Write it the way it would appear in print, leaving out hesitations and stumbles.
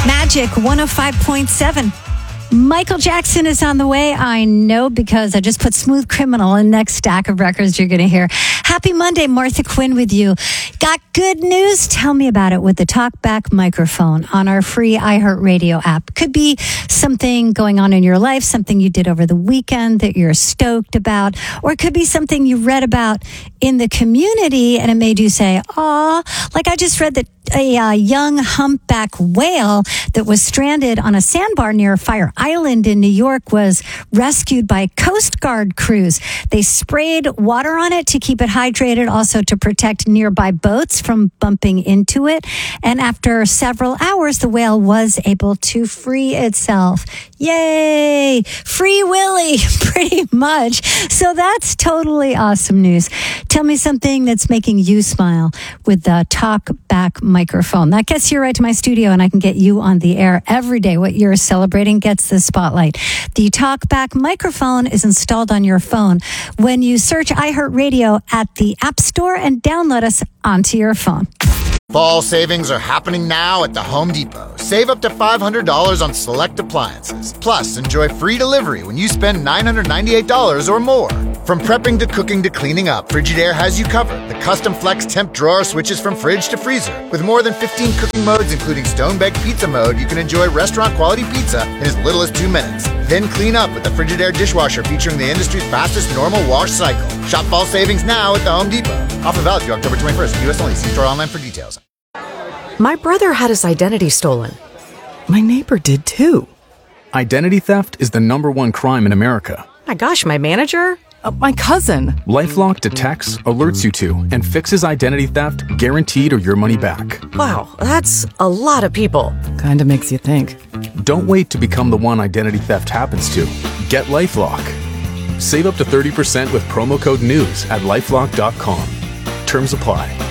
Magic 105.7. Michael Jackson is on the way. I know because I just put Smooth Criminal in next stack of records you're going to hear. Happy Monday, Martha Quinn with you. Got good news? Tell me about it with the TalkBack microphone on our free iHeartRadio app. Could be something going on in your life, something you did over the weekend that you're stoked about, or it could be something you read about in the community and it made you say, aw, like I just read that a young humpback whale that was stranded on a sandbar near Fire Island in New York was rescued by Coast Guard crews. They sprayed water on it to keep it hydrated, also to protect nearby boats from bumping into it. And after several hours, the whale was able to free itself. Yay! Free Willy, pretty much. So that's totally awesome news. Tell me something that's making you smile with the TalkBack microphone. That gets you right to my studio and I can get you on the air every day. What you're celebrating gets the spotlight. The TalkBack microphone is installed on your phone when you search iHeartRadio at the App Store and download us onto your phone. Fall savings are happening now at the Home Depot. Save up to $500 on select appliances. Plus, enjoy free delivery when you spend $998 or more. From prepping to cooking to cleaning up, Frigidaire has you covered. The custom flex temp drawer switches from fridge to freezer. With more than 15 cooking modes, including stone-baked pizza mode, you can enjoy restaurant-quality pizza in as little as 2 minutes. Then clean up with the Frigidaire dishwasher featuring the industry's fastest normal wash cycle. Shop fall savings now at the Home Depot. Offer valid through October 21st. U.S. only. See store online for details. My brother had his identity stolen. My neighbor did too. Identity theft is the #1 crime in America. My gosh, my manager? My cousin. LifeLock detects, alerts you to, and fixes identity theft guaranteed or your money back. Wow, that's a lot of people. Kinda makes you think. Don't wait to become the one identity theft happens to. Get LifeLock. Save up to 30% with promo code NEWS at LifeLock.com. Terms apply.